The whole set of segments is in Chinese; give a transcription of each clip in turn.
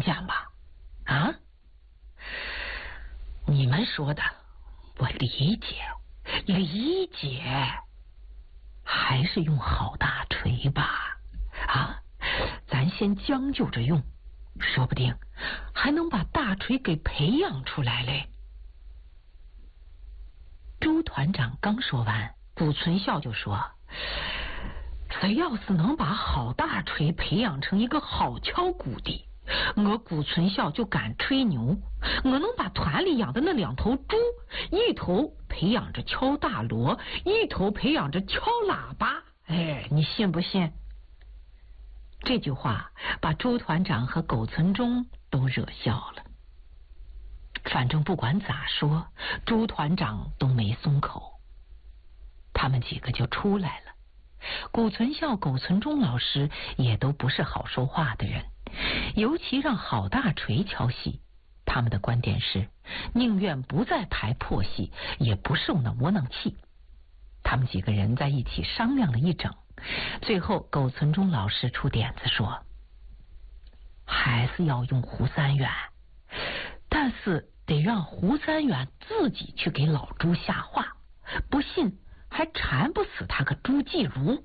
见吧？啊？你们说的我理解，还是用好大锤吧。啊，咱先将就着用，说不定还能把大锤给培养出来嘞。朱团长刚说完，谷存孝就说：谁要是能把好大锤培养成一个好敲鼓的，我谷存孝就敢吹牛，我能把团里养的那2头猪，一头培养着敲大锣，一头培养着敲喇叭。哎，你信不信？这句话把朱团长和苟存忠都惹笑了。反正不管咋说，朱团长都没松口。他们几个就出来了。谷存孝、苟存忠老师也都不是好说话的人，尤其让郝大锤敲戏，他们的观点是宁愿不再排破戏，也不受那窝囊气。他们几个人在一起商量了一整，最后苟存忠老师出点子说，还是要用胡三元，但是得让胡三元自己去给老朱下话，不信还缠不死他个朱继儒。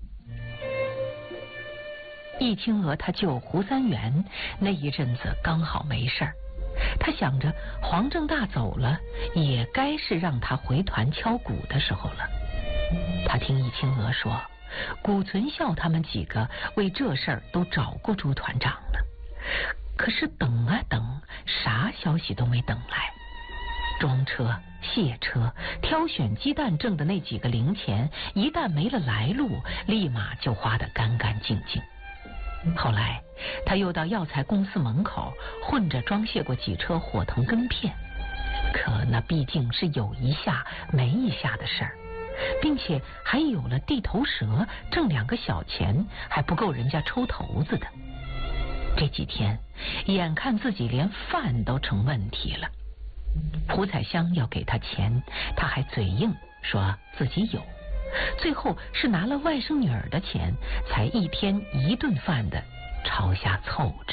易清娥他舅胡三元那一阵子刚好没事儿，他想着黄正大走了，也该是让他回团敲鼓的时候了。他听易清娥说，谷存孝他们几个为这事儿都找过朱团长了，可是等啊等，啥消息都没等来。装车、卸车、挑选鸡蛋挣的那几个零钱，一旦没了来路，立马就花得干干净净。后来他又到药材公司门口混着装卸过几车火藤根片，可那毕竟是有一下没一下的事儿，并且还有了地头蛇，挣2个小钱还不够人家抽头子的。这几天眼看自己连饭都成问题了，胡彩香要给他钱，他还嘴硬说自己有，最后是拿了外甥女儿的钱，才1天1顿饭的朝下凑着。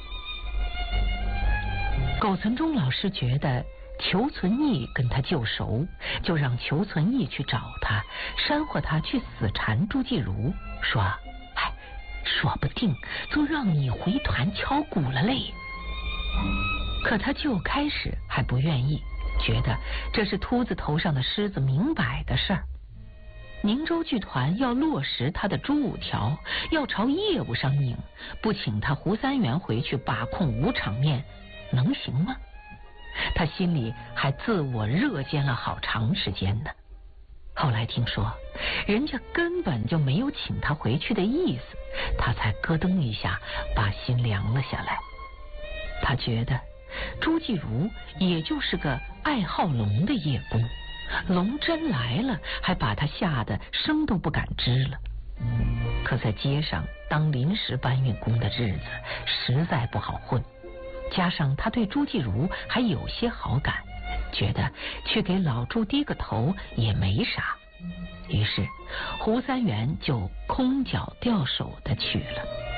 苟存忠老师觉得裘存义跟他旧熟，就让裘存义去找他，煽惑他去死缠朱继儒，说说不定就让你回团敲鼓了嘞。可他舅开始还不愿意，觉得这是秃子头上的虱子明摆的事儿。宁州剧团要落实他的朱5条，要朝业务上拧，不请他胡三元回去把控5场面，能行吗？他心里还自我热奸了好长时间呢。后来听说人家根本就没有请他回去的意思，他才咯噔一下把心凉了下来。他觉得朱继儒也就是个爱好龙的叶公，龙真来了还把他吓得声都不敢吱了。可在街上当临时搬运工的日子实在不好混，加上他对朱继儒还有些好感，觉得去给老朱低个头也没啥，于是胡三元就空脚掉手的去了。